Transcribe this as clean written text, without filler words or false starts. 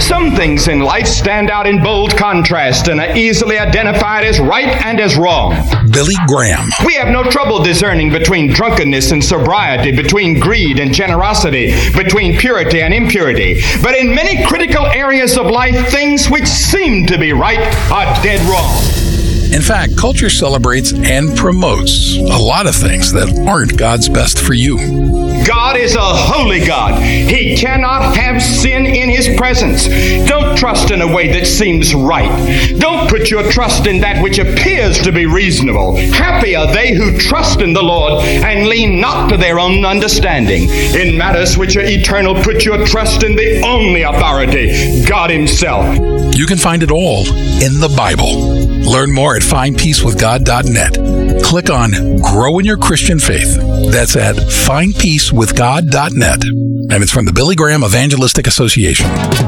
Some things in life stand out in bold contrast and are easily identified as right and as wrong. Billy Graham. We have no trouble discerning between drunkenness and sobriety, between greed and generosity, between purity and impurity. But in many critical areas of life, things which seem to be right are dead wrong. In fact, culture celebrates and promotes a lot of things that aren't God's best for you. God is a holy God. He cannot have sin in His presence. Don't trust in a way that seems right. Don't put your trust in that which appears to be reasonable. Happy are they who trust in the Lord and lean not to their own understanding. In matters which are eternal, put your trust in the only authority, God Himself. You can find it all in the Bible. Learn more at findpeacewithgod.net. Click on Grow in Your Christian Faith. That's at findpeacewithgod.net. And it's from the Billy Graham Evangelistic Association.